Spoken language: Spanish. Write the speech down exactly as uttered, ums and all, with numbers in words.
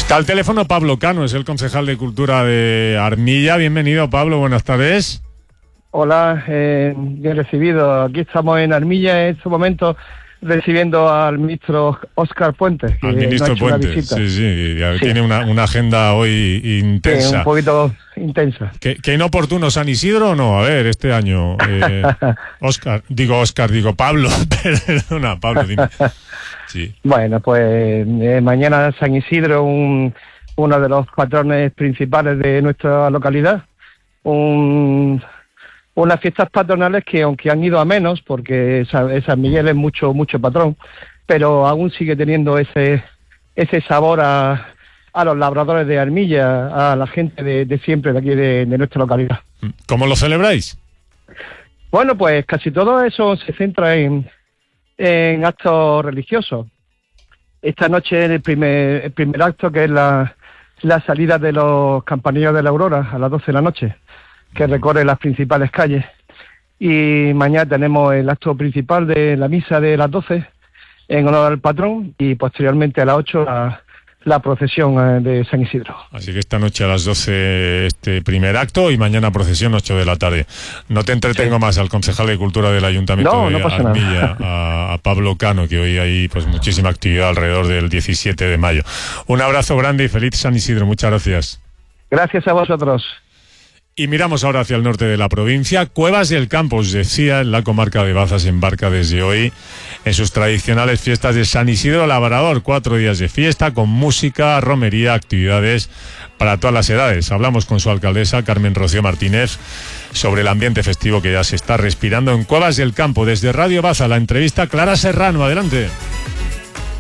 Está al teléfono Pablo Cano, es el concejal de Cultura de Armilla. Bienvenido, Pablo, buenas tardes. Hola, eh, bien recibido. Aquí estamos en Armilla en estos momentos recibiendo al ministro Óscar Puente. Al ministro Puente, sí, sí, sí, tiene una, una agenda hoy intensa. Sí, un poquito intensa. ¿Qué, qué inoportuno San Isidro o no? A ver, este año. Eh, Óscar, digo Óscar, digo Pablo, perdona, Pablo, dime. Sí. Bueno, pues eh, mañana San Isidro, un, uno de los patrones principales de nuestra localidad. Un... Unas fiestas patronales que, aunque han ido a menos, porque San Miguel es mucho mucho patrón, pero aún sigue teniendo ese ese sabor a, a los labradores de Armilla, a la gente de, de siempre de aquí de, de nuestra localidad. ¿Cómo lo celebráis? Bueno, pues casi todo eso se centra en, en actos religiosos. Esta noche el primer, el primer acto, que es la, la salida de los campanillos de la Aurora a las doce de la noche, que recorre las principales calles, y mañana tenemos el acto principal de la misa de las doce en honor al patrón, y posteriormente a las ocho la, la procesión de San Isidro. Así que esta noche a las doce este primer acto y mañana procesión ocho de la tarde. No te entretengo sí. más al concejal de Cultura del Ayuntamiento no, de no Armilla, a, a Pablo Cano, que hoy hay pues muchísima actividad alrededor del diecisiete de mayo. Un abrazo grande y feliz San Isidro, muchas gracias. Gracias a vosotros. Y miramos ahora hacia el norte de la provincia. Cuevas del Campo, os decía, en la comarca de Baza se embarca desde hoy en sus tradicionales fiestas de San Isidro Labrador. Cuatro días de fiesta con música, romería, actividades para todas las edades. Hablamos con su alcaldesa, Carmen Rocío Martínez, sobre el ambiente festivo que ya se está respirando en Cuevas del Campo. Desde Radio Baza, la entrevista Clara Serrano. Adelante.